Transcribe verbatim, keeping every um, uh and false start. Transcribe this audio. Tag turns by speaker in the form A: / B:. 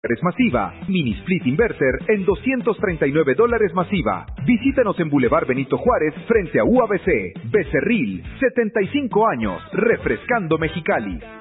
A: masiva. Mini Split Inverter en doscientos treinta y nueve dólares masiva. Visítanos en Boulevard Benito Juárez frente a U A B C. Becerril, setenta y cinco años, refrescando Mexicali.